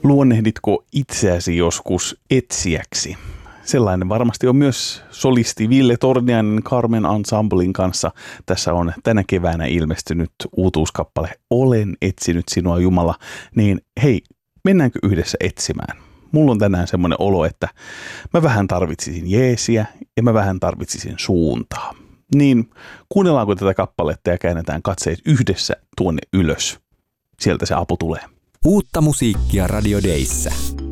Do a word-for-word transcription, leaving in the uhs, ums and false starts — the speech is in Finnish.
Luonnehditko itseäsi joskus etsijäksi? Sellainen varmasti on myös solisti Ville Torniainen Carmen Ensemblen kanssa. Tässä on tänä keväänä ilmestynyt uutuuskappale Olen etsinyt sinua Jumala. Niin hei, mennäänkö yhdessä etsimään? Mulla on tänään semmoinen olo, että mä vähän tarvitsisin jeesiä ja mä vähän tarvitsisin suuntaa. Niin kuunnellaanko tätä kappaletta ja käännetään katseet yhdessä tuonne ylös. Sieltä se apu tulee. Uutta musiikkia Radio Dayssä.